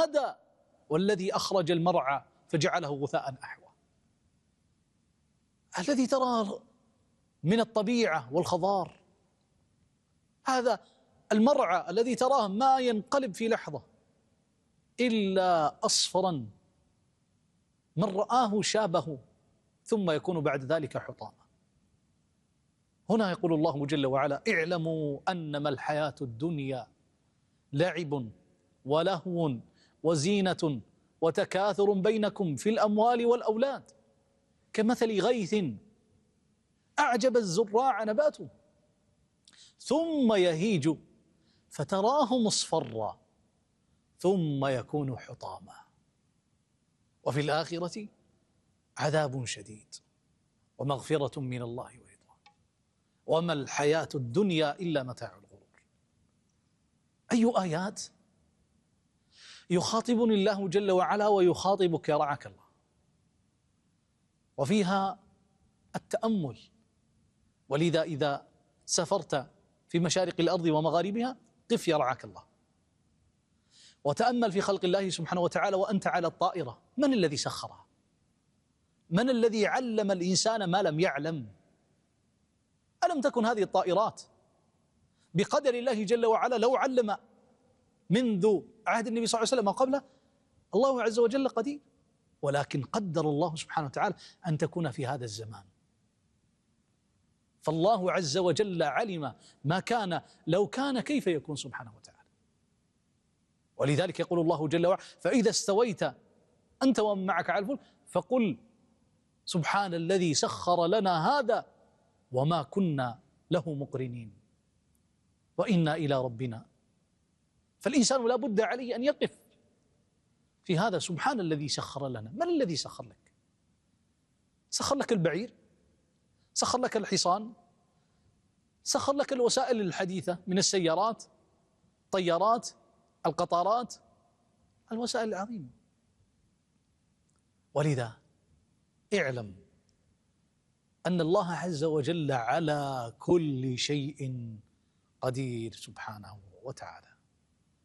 هدى والذي أخرج المرعى فجعله غثاء أحوى. الذي تراه من الطبيعة والخضار، هذا المرعى الذي تراه ما ينقلب في لحظة إلا أصفرا، من رآه شابه ثم يكون بعد ذلك حطاما. هنا يقول الله جل وعلا: اعلموا أنما الحياة الدنيا لعب ولهو وزينة وتكاثر بينكم في الأموال والأولاد كمثل غيث أعجب الزراع نباته ثم يهيج فتراه مصفرا ثم يكون حطاما وفي الآخرة عذاب شديد ومغفرة من الله ورضوان وما الحياة الدنيا إلا متاع الغرور. أي آيات يخاطبني الله جل وعلا ويخاطبك يا رعاك الله، وفيها التأمل. ولذا إذا سافرت في مشارق الأرض ومغاربها قف يا رعاك الله وتأمل في خلق الله سبحانه وتعالى وأنت على الطائرة. من الذي سخرها؟ من الذي علم الإنسان ما لم يعلم؟ ألم تكن هذه الطائرات بقدر الله جل وعلا لو علم منذ عهد النبي صلى الله عليه وسلم وقبله؟ الله عز وجل قدير، ولكن قدر الله سبحانه وتعالى أن تكون في هذا الزمان. فالله عز وجل علم ما كان لو كان كيف يكون سبحانه وتعالى. ولذلك يقول الله جل وعلا: فإذا استويت أنت ومن معك على الفلك فقل سبحان الذي سخر لنا هذا وما كنا له مقرنين وإنا إلى ربنا. فالإنسان لا بد عليه أن يقف في هذا. سبحان الذي سخر لنا. من الذي سخر لك؟ سخر لك البعير، سخر لك الحصان، سخر لك الوسائل الحديثة من السيارات، طيارات، القطارات، الوسائل العظيمة. ولذا اعلم أن الله عز وجل على كل شيء قدير سبحانه وتعالى.